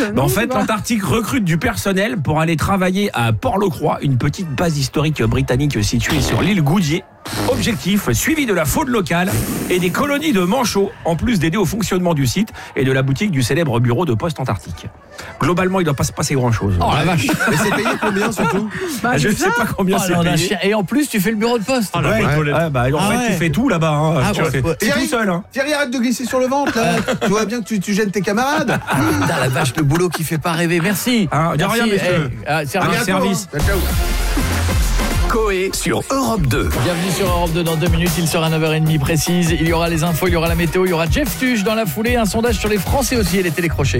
En fait, l'Antarctique recrute du personnel pour aller travailler à Port-le-Croix, une petite base historique britannique située sur l'île Goudier. Objectif, suivi de la faune locale et des colonies de manchots, en plus d'aider au fonctionnement du site et de la boutique du célèbre bureau de poste antarctique. Globalement, il ne doit pas se passer grand-chose. Oh la vache. Mais c'est payé combien surtout? Je ne sais pas combien c'est payé. Et en plus, tu fais le bureau de poste. En fait, tu fais tout là-bas. Hein. Tu es tout seul. Hein. Thierry, arrête de glisser sur le ventre là. Tu vois bien que tu gênes tes camarades. Putain, la vache, le boulot qui fait pas rêver. Merci. De rien, monsieur. Service. Ciao. Coé sur Europe 2. Bienvenue sur Europe 2 dans 2 minutes, il sera 9h30 précise. Il y aura les infos, il y aura la météo, il y aura Jeff Tuch dans la foulée, un sondage sur les Français aussi et les télécrochets.